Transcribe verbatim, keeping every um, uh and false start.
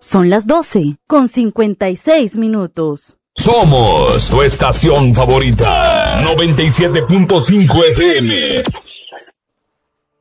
Son las doce con cincuenta y seis minutos. Somos tu estación favorita, noventa y siete punto cinco F M.